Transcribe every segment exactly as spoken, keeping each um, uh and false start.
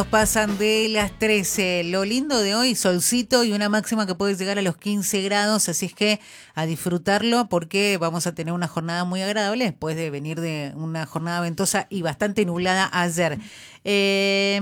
Pasan de las trece. Lo lindo de hoy, solcito y una máxima que puede llegar a los quince grados, así es que a disfrutarlo porque vamos a tener una jornada muy agradable después de venir de una jornada ventosa y bastante nublada ayer. Eh,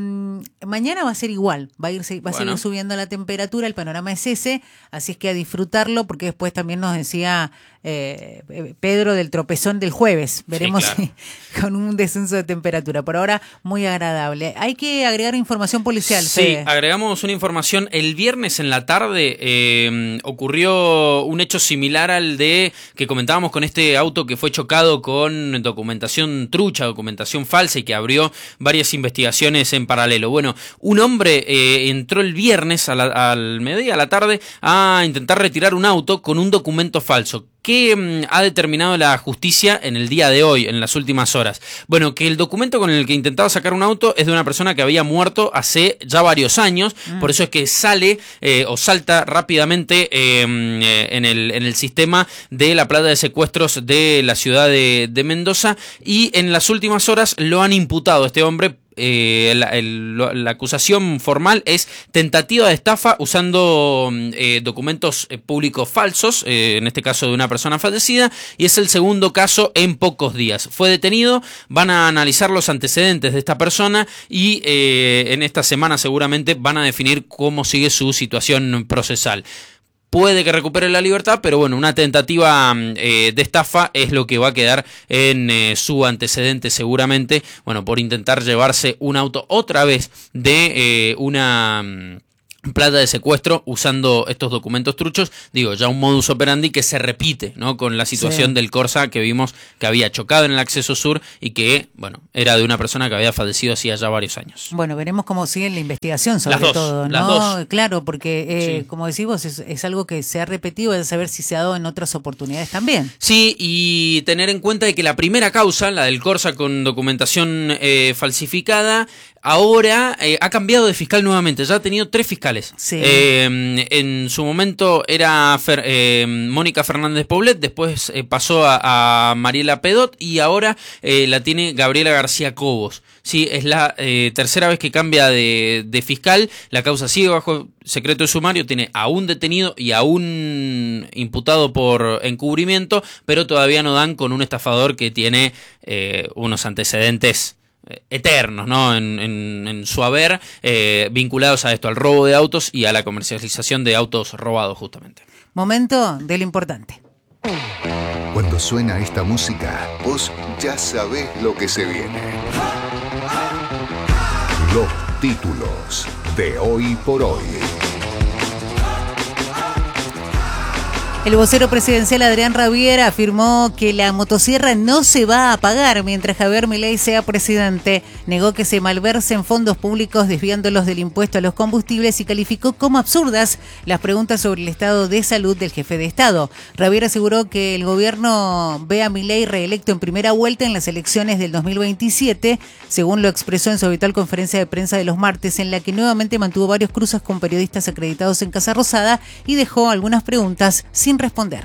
mañana va a ser igual, va a ir, va a bueno. seguir subiendo la temperatura, el panorama es ese, así es que a disfrutarlo porque después también nos decía eh, Pedro del tropezón del jueves, veremos sí, claro. si, con un descenso de temperatura, por ahora muy agradable. Hay que agregar información policial. Sí, Fede. agregamos una información. El viernes en la tarde eh, ocurrió un hecho similar al de que comentábamos con este auto que fue chocado con documentación trucha, documentación falsa y que abrió varias investigaciones en paralelo. Bueno, un hombre eh, entró el viernes a la, al mediodía, a la tarde, a intentar retirar un auto con un documento falso. ¿Qué mm, ha determinado la justicia en el día de hoy, en las últimas horas? Bueno, que el documento con el que intentaba sacar un auto es de una persona que había muerto hace ya varios años, mm. por eso es que sale eh, o salta rápidamente eh, en, el, en el sistema de la plata de secuestros de la ciudad de, de Mendoza, y en las últimas horas lo han imputado a este hombre. Eh, la, el, la acusación formal es tentativa de estafa usando eh, documentos eh, públicos falsos, eh, en este caso de una persona fallecida, y es el segundo caso en pocos días. Fue detenido, van a analizar los antecedentes de esta persona y eh, en esta semana seguramente van a definir cómo sigue su situación procesal. Puede que recupere la libertad, pero bueno, una tentativa eh, de estafa es lo que va a quedar en eh, su antecedente seguramente, bueno, por intentar llevarse un auto otra vez de eh, una plata de secuestro usando estos documentos truchos. Digo, ya un modus operandi que se repite, ¿no? Con la situación sí. del Corsa que vimos que había chocado en el acceso sur y que, bueno, era de una persona que había fallecido hacía ya varios años. Bueno, veremos cómo sigue la investigación sobre las dos, todo, ¿no? Las dos. Claro, porque eh, sí. como decimos, es, es algo que se ha repetido, es saber si se ha dado en otras oportunidades también. Sí, y tener en cuenta de que la primera causa, la del Corsa con documentación eh, falsificada, ahora eh, ha cambiado de fiscal nuevamente, ya ha tenido tres fiscales. Sí. Eh, en su momento era Fer, eh, Mónica Fernández Poblet, después eh, pasó a, a Mariela Pedot y ahora eh, la tiene Gabriela García Cobos. Sí, es la eh, tercera vez que cambia de, de fiscal, la causa sigue bajo secreto de sumario, tiene a un detenido y a un imputado por encubrimiento, pero todavía no dan con un estafador que tiene eh, unos antecedentes eternos, ¿no? En, en, en su haber, eh, vinculados a esto, al robo de autos y a la comercialización de autos robados, justamente. Momento de lo importante. Cuando suena esta música, vos ya sabés lo que se viene. Los títulos de Hoy por Hoy. El vocero presidencial Adrián Rabiera afirmó que la motosierra no se va a apagar mientras Javier Milei sea presidente. Negó que se malversen fondos públicos desviándolos del impuesto a los combustibles y calificó como absurdas las preguntas sobre el estado de salud del jefe de Estado. Rabiera aseguró que el gobierno ve a Milei reelecto en primera vuelta en las elecciones del dos mil veintisiete, según lo expresó en su habitual conferencia de prensa de los martes, en la que nuevamente mantuvo varios cruces con periodistas acreditados en Casa Rosada y dejó algunas preguntas sin responder.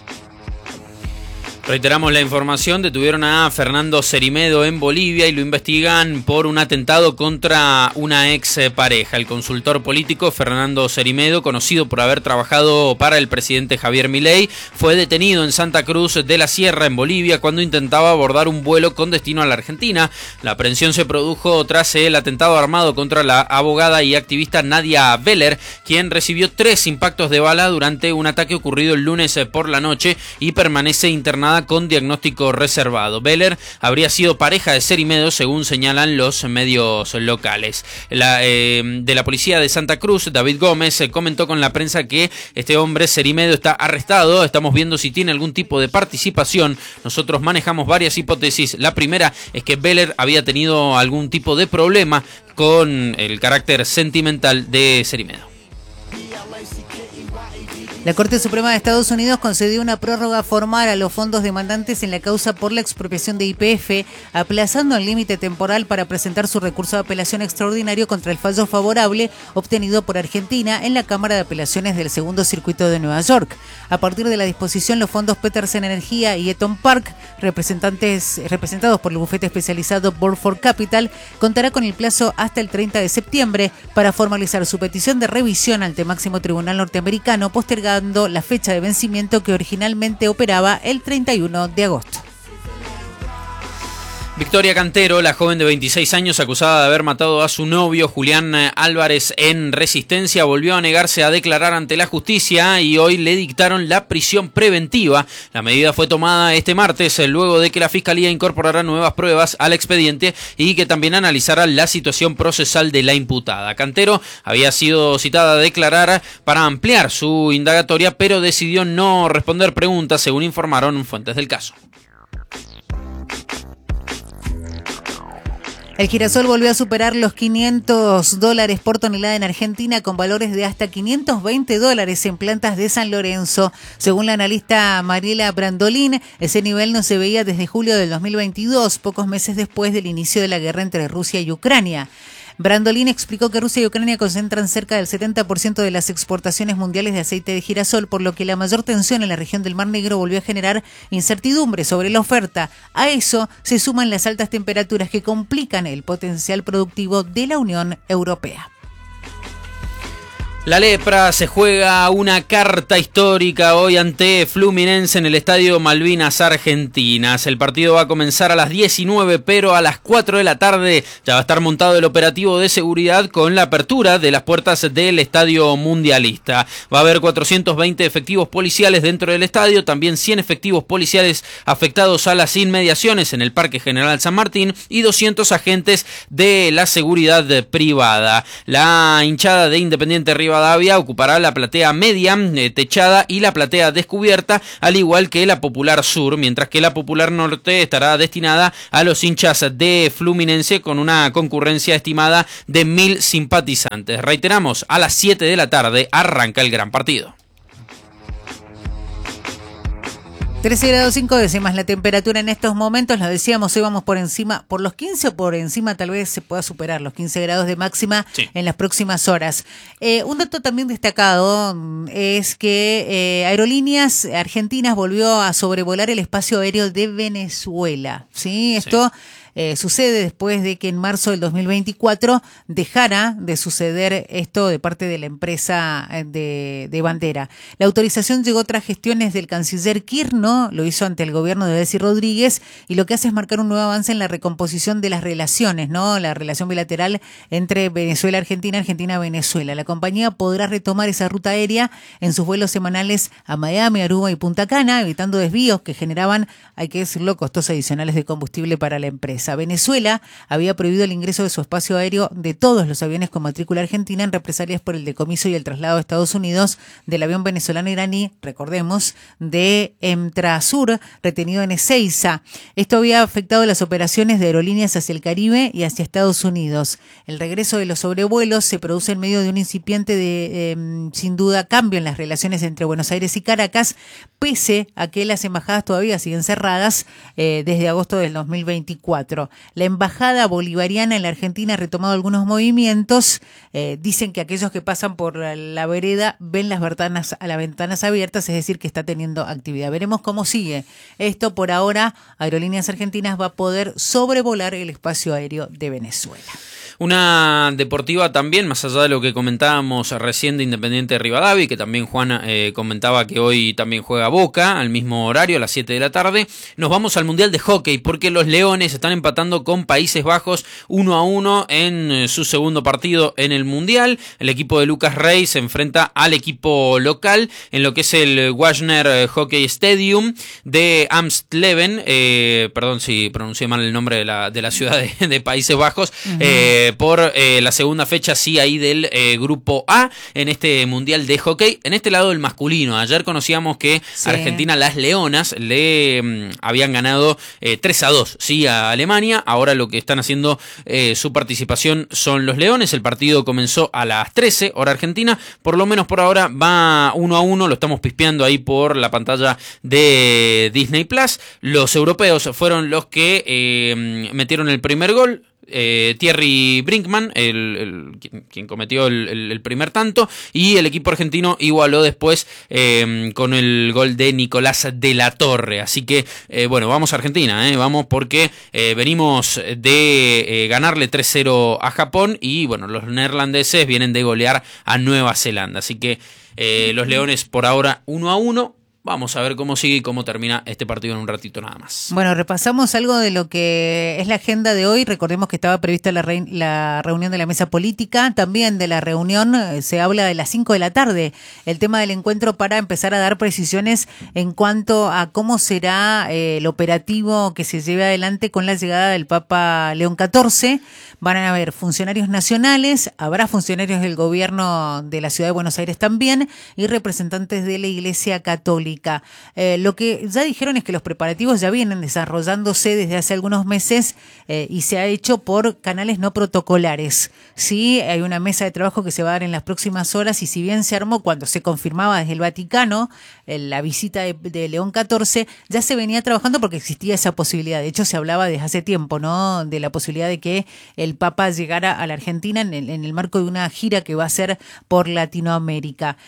Reiteramos la información, detuvieron a Fernando Cerimedo en Bolivia y lo investigan por un atentado contra una ex pareja. El consultor político Fernando Cerimedo, conocido por haber trabajado para el presidente Javier Milei, fue detenido en Santa Cruz de la Sierra, en Bolivia, cuando intentaba abordar un vuelo con destino a la Argentina. La aprehensión se produjo tras el atentado armado contra la abogada y activista Nadia Beller, quien recibió tres impactos de bala durante un ataque ocurrido el lunes por la noche y permanece internada con diagnóstico reservado. Beller habría sido pareja de Cerimedo, según señalan los medios locales. La, eh, de la policía de Santa Cruz, David Gómez, eh, comentó con la prensa que este hombre, Cerimedo, está arrestado. Estamos viendo si tiene algún tipo de participación. Nosotros manejamos varias hipótesis. La primera es que Beller había tenido algún tipo de problema con el carácter sentimental de Cerimedo. La Corte Suprema de Estados Unidos concedió una prórroga formal a los fondos demandantes en la causa por la expropiación de Y P F, aplazando el límite temporal para presentar su recurso de apelación extraordinario contra el fallo favorable obtenido por Argentina en la Cámara de Apelaciones del Segundo Circuito de Nueva York. A partir de la disposición, los fondos Petersen Energía y Eton Park, representantes, representados por el bufete especializado Burford Capital, contará con el plazo hasta el treinta de septiembre para formalizar su petición de revisión ante el máximo tribunal norteamericano, postergando la fecha de vencimiento que originalmente operaba el treinta y uno de agosto. Victoria Cantero, la joven de veintiséis años acusada de haber matado a su novio Julián Álvarez en Resistencia, volvió a negarse a declarar ante la justicia y hoy le dictaron la prisión preventiva. La medida fue tomada este martes luego de que la Fiscalía incorporara nuevas pruebas al expediente y que también analizara la situación procesal de la imputada. Cantero había sido citada a declarar para ampliar su indagatoria, pero decidió no responder preguntas, según informaron fuentes del caso. El girasol volvió a superar los quinientos dólares por tonelada en Argentina, con valores de hasta quinientos veinte dólares en plantas de San Lorenzo. Según la analista Mariela Brandolin, ese nivel no se veía desde julio del dos mil veintidós, pocos meses después del inicio de la guerra entre Rusia y Ucrania. Brandolin explicó que Rusia y Ucrania concentran cerca del setenta por ciento de las exportaciones mundiales de aceite de girasol, por lo que la mayor tensión en la región del Mar Negro volvió a generar incertidumbre sobre la oferta. A eso se suman las altas temperaturas que complican el potencial productivo de la Unión Europea. La Lepra se juega una carta histórica hoy ante Fluminense en el Estadio Malvinas Argentinas. El partido va a comenzar a las diecinueve, pero a las cuatro de la tarde ya va a estar montado el operativo de seguridad con la apertura de las puertas del Estadio Mundialista. Va a haber cuatrocientos veinte efectivos policiales dentro del estadio, también cien efectivos policiales afectados a las inmediaciones en el Parque General San Martín y doscientos agentes de la seguridad privada. La hinchada de Independiente Rivadavia ocupará la platea media, eh, techada y la platea descubierta, al igual que la Popular Sur, mientras que la Popular Norte estará destinada a los hinchas de Fluminense con una concurrencia estimada de mil simpatizantes. Reiteramos, a las siete de la tarde arranca el gran partido. trece grados cinco décimas la temperatura en estos momentos, lo decíamos, hoy vamos por encima, por los quince o por encima tal vez se pueda superar los quince grados de máxima, sí, en las próximas horas. Eh, un dato también destacado es que eh, Aerolíneas Argentinas volvió a sobrevolar el espacio aéreo de Venezuela, ¿sí? Esto... Sí. Eh, sucede después de que en marzo del dos mil veinticuatro dejara de suceder esto de parte de la empresa de, de bandera. La autorización llegó tras gestiones del canciller Kirchner, lo hizo ante el gobierno de Delcy Rodríguez, y lo que hace es marcar un nuevo avance en la recomposición de las relaciones, ¿no? La relación bilateral entre Venezuela-Argentina, Argentina-Venezuela. La compañía podrá retomar esa ruta aérea en sus vuelos semanales a Miami, Aruba y Punta Cana, evitando desvíos que generaban, hay que decirlo, costos adicionales de combustible para la empresa. Venezuela había prohibido el ingreso de su espacio aéreo de todos los aviones con matrícula argentina en represalias por el decomiso y el traslado a Estados Unidos del avión venezolano-iraní, recordemos, de Emtrasur, retenido en Ezeiza. Esto había afectado las operaciones de aerolíneas hacia el Caribe y hacia Estados Unidos. El regreso de los sobrevuelos se produce en medio de un incipiente de, eh, sin duda, cambio en las relaciones entre Buenos Aires y Caracas, pese a que las embajadas todavía siguen cerradas eh, desde agosto del dos mil veinticuatro. La embajada bolivariana en la Argentina ha retomado algunos movimientos. Eh, dicen que aquellos que pasan por la vereda ven las ventanas, a las ventanas abiertas, es decir, que está teniendo actividad. Veremos cómo sigue. Esto por ahora, Aerolíneas Argentinas va a poder sobrevolar el espacio aéreo de Venezuela. Una deportiva también, más allá de lo que comentábamos recién de Independiente de Rivadavia, que también Juan eh, comentaba que hoy también juega Boca al mismo horario, a las siete de la tarde. Nos vamos al Mundial de Hockey, porque los Leones están empatando con Países Bajos uno a uno en eh, su segundo partido en el Mundial. El equipo de Lucas Rey se enfrenta al equipo local en lo que es el Wagner Hockey Stadium de Amstelveen, eh, perdón si pronuncié mal el nombre de la, de la ciudad de, de Países Bajos, uh-huh. eh, por eh, la segunda fecha sí ahí del eh, grupo A en este mundial de hockey. En este lado el masculino, ayer conocíamos que sí. Argentina, las Leonas, le mm, habían ganado eh, tres a dos, sí, a Alemania. Alemania. Ahora lo que están haciendo eh, su participación son los Leones. El partido comenzó a las trece, hora argentina. Por lo menos por ahora va uno a uno. Lo estamos pispeando ahí por la pantalla de Disney Plus. Los europeos fueron los que eh, metieron el primer gol. Eh, Thierry Brinkmann, el, el, quien, quien cometió el, el, el primer tanto, y el equipo argentino igualó después eh, con el gol de Nicolás de la Torre. Así que, eh, bueno, vamos a Argentina, eh, vamos porque eh, venimos de eh, ganarle tres cero a Japón y, bueno, los neerlandeses vienen de golear a Nueva Zelanda. Así que eh, los Leones por ahora uno a uno. Vamos a ver cómo sigue y cómo termina este partido en un ratito nada más. Bueno, repasamos algo de lo que es la agenda de hoy. Recordemos que estaba prevista la, re- la reunión de la mesa política. También de la reunión eh, se habla de las cinco de la tarde. El tema del encuentro para empezar a dar precisiones en cuanto a cómo será eh, el operativo que se lleve adelante con la llegada del Papa León catorce. Van a haber funcionarios nacionales, habrá funcionarios del gobierno de la Ciudad de Buenos Aires también y representantes de la Iglesia Católica. Eh, lo que ya dijeron es que los preparativos ya vienen desarrollándose desde hace algunos meses eh, y se ha hecho por canales no protocolares. Sí, hay una mesa de trabajo que se va a dar en las próximas horas y si bien se armó cuando se confirmaba desde el Vaticano eh, la visita de, de León catorce, ya se venía trabajando porque existía esa posibilidad. De hecho, se hablaba desde hace tiempo, ¿no?, de la posibilidad de que el Papa llegara a la Argentina en el, en el marco de una gira que va a hacer por Latinoamérica.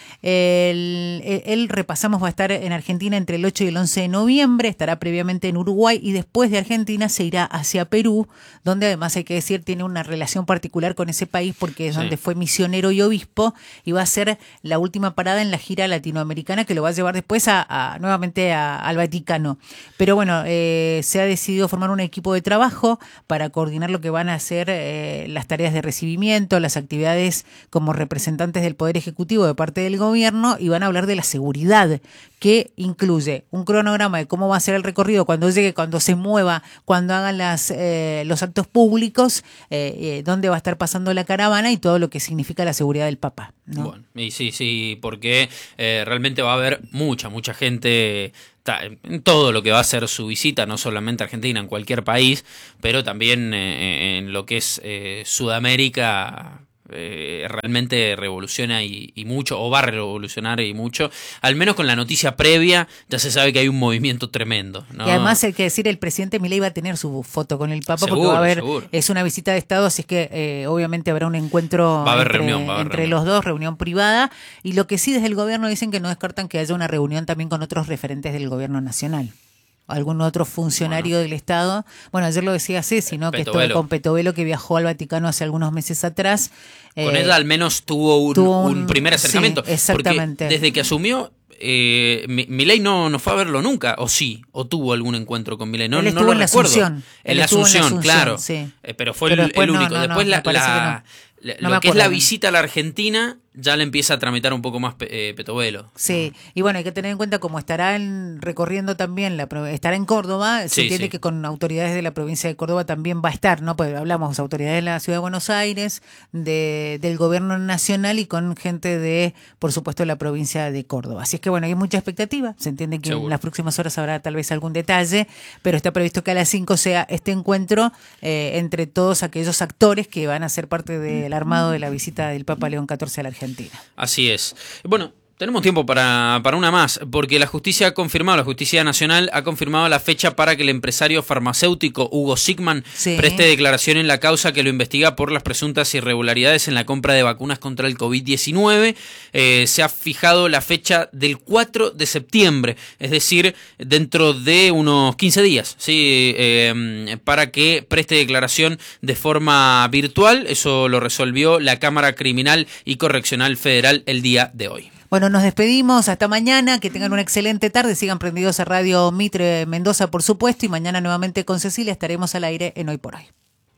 Él, él, repasamos, va a estar en Argentina entre el ocho y el once de noviembre, estará previamente en Uruguay y después de Argentina se irá hacia Perú, donde además hay que decir tiene una relación particular con ese país porque es sí. donde fue misionero y obispo y va a ser la última parada en la gira latinoamericana que lo va a llevar después a, a nuevamente a, al Vaticano. Pero bueno, eh, se ha decidido formar un equipo de trabajo para coordinar lo que van a hacer Eh, las tareas de recibimiento, las actividades como representantes del Poder Ejecutivo de parte del gobierno y van a hablar de la seguridad, que incluye un cronograma de cómo va a ser el recorrido cuando llegue, cuando se mueva, cuando hagan las, eh, los actos públicos, eh, eh, dónde va a estar pasando la caravana y todo lo que significa la seguridad del Papa, ¿no? Bueno, y sí, sí, porque eh, realmente va a haber mucha, mucha gente en todo lo que va a ser su visita, no solamente a Argentina, en cualquier país, pero también eh, en lo que es eh, Sudamérica. Eh, realmente revoluciona y, y mucho, o va a revolucionar y mucho, al menos con la noticia previa ya se sabe que hay un movimiento tremendo, ¿no? Y además hay que decir, el presidente Milei va a tener su foto con el Papa seguro, porque va a haber, seguro. Es una visita de Estado, así es que eh, obviamente habrá un encuentro va a haber entre, reunión, va a haber entre reunión. los dos, reunión privada, y lo que sí desde el gobierno dicen que no descartan que haya una reunión también con otros referentes del gobierno nacional. Algún otro funcionario bueno. del Estado. Bueno, ayer lo decía Ceci, ¿no? Que esto con Petovelo, que viajó al Vaticano hace algunos meses atrás. Con eh, ella al menos tuvo un, tuvo un, un primer acercamiento. Sí, exactamente. Porque desde que asumió, eh, Milei no, no fue a verlo nunca, o sí, o tuvo algún encuentro con Milei. No, Él no lo en la recuerdo. Asunción. En la Asunción, en la Asunción, claro. Sí. Eh, pero fue pero el, después, el único. No, no, después no, la, la, no. lo no que es la visita a la Argentina ya le empieza a tramitar un poco más eh, Petovelo. Sí, y bueno, hay que tener en cuenta como estará en, recorriendo también, la estará en Córdoba, se sí, entiende sí. que con autoridades de la provincia de Córdoba también va a estar, ¿no? Pues hablamos de autoridades de la Ciudad de Buenos Aires, de, del gobierno nacional y con gente de, por supuesto, la provincia de Córdoba. Así es que bueno, hay mucha expectativa, se entiende que seguro. En las próximas horas habrá tal vez algún detalle, pero está previsto que a las cinco sea este encuentro eh, entre todos aquellos actores que van a ser parte del armado de la visita del Papa León catorce a la Argentina. Así es. Bueno, tenemos tiempo para, para una más, porque la justicia ha confirmado, la justicia nacional ha confirmado la fecha para que el empresario farmacéutico Hugo Sigman sí. preste declaración en la causa que lo investiga por las presuntas irregularidades en la compra de vacunas contra el covid diecinueve. Eh, se ha fijado la fecha del cuatro de septiembre, es decir, dentro de unos quince días, ¿sí? eh, para que preste declaración de forma virtual. Eso lo resolvió la Cámara Criminal y Correccional Federal el día de hoy. Bueno, nos despedimos, hasta mañana, que tengan una excelente tarde, sigan prendidos a Radio Mitre Mendoza, por supuesto, y mañana nuevamente con Cecilia estaremos al aire en Hoy por Hoy.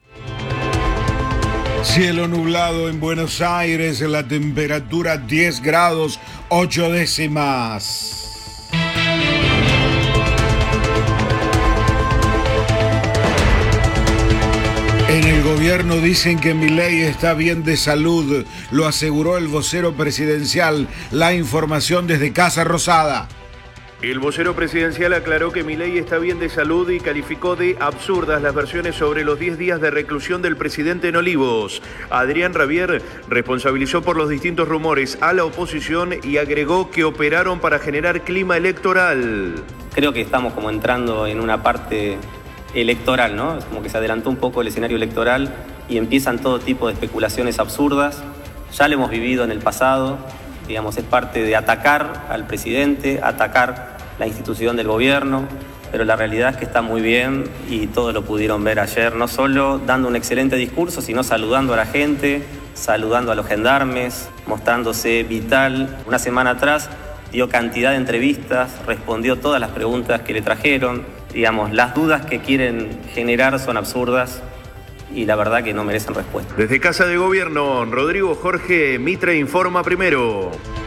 Cielo nublado en Buenos Aires, la temperatura diez grados, ocho décimas. En el gobierno dicen que Milei está bien de salud, lo aseguró el vocero presidencial. La información desde Casa Rosada. El vocero presidencial aclaró que Milei está bien de salud y calificó de absurdas las versiones sobre los diez días de reclusión del presidente en Olivos. Adrián Rabier responsabilizó por los distintos rumores a la oposición y agregó que operaron para generar clima electoral. Creo que estamos como entrando en una parte electoral, ¿no? Es como que se adelantó un poco el escenario electoral y empiezan todo tipo de especulaciones absurdas. Ya lo hemos vivido en el pasado, digamos, es parte de atacar al presidente, atacar la institución del gobierno, pero la realidad es que está muy bien y todos lo pudieron ver ayer, no solo dando un excelente discurso, sino saludando a la gente, saludando a los gendarmes, mostrándose vital. Una semana atrás dio cantidad de entrevistas, respondió todas las preguntas que le trajeron. Digamos, las dudas que quieren generar son absurdas y la verdad que no merecen respuesta. Desde Casa de Gobierno, Rodrigo Jorge Mitre informa primero.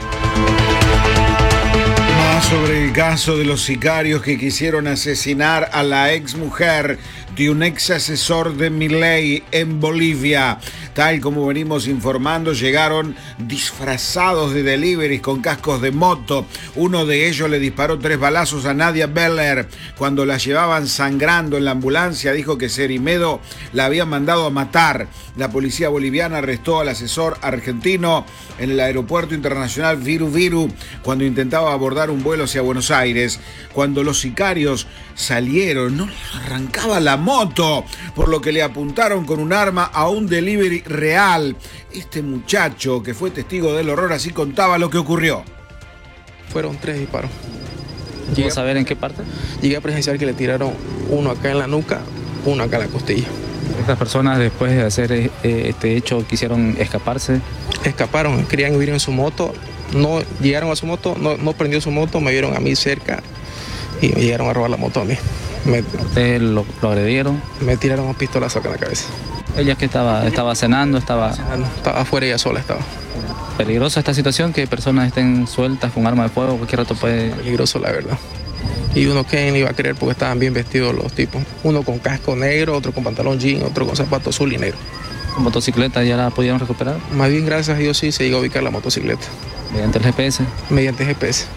Más sobre el caso de los sicarios que quisieron asesinar a la exmujer de un ex asesor de Milei en Bolivia. Tal como venimos informando, llegaron disfrazados de deliveries con cascos de moto. Uno de ellos le disparó tres balazos a Nadia Beller. Cuando la llevaban sangrando en la ambulancia, dijo que Cerimedo la había mandado a matar. La policía boliviana arrestó al asesor argentino en el aeropuerto internacional Viru Viru cuando intentaba abordar un vuelo hacia Buenos Aires. Cuando los sicarios salieron, no les arrancaba la moto, por lo que le apuntaron con un arma a un delivery real. Este muchacho, que fue testigo del horror, así contaba lo que ocurrió. Fueron tres disparos. ¿Puedo saber en qué parte? Llegué a presenciar que le tiraron uno acá en la nuca, uno acá en la costilla. Estas personas, después de hacer eh, este hecho, quisieron escaparse. Escaparon, querían huir en su moto, no llegaron a su moto, no, no prendió su moto, me vieron a mí cerca y me llegaron a robar la moto a mí. Me, ¿Ustedes lo, lo agredieron? Me tiraron un pistolazo acá en la cabeza. ¿Ella que estaba, estaba cenando? Estaba... Estaba afuera, ella sola estaba. ¿Peligrosa esta situación? Que personas estén sueltas con arma de fuego, cualquier rato puede... Peligroso, la verdad. Y uno que iba a creer porque estaban bien vestidos los tipos. Uno con casco negro, otro con pantalón jean, otro con zapato azul y negro. ¿Motocicleta ya la pudieron recuperar? Más bien, gracias a Dios, sí se llegó a ubicar la motocicleta. ¿Mediante el G P S? Mediante G P S.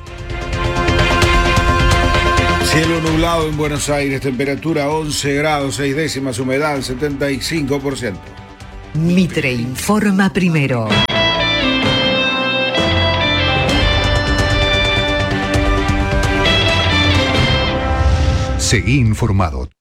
Cielo nublado en Buenos Aires, temperatura once grados, seis décimas, humedad setenta y cinco por ciento. Mitre informa primero. Seguí informado.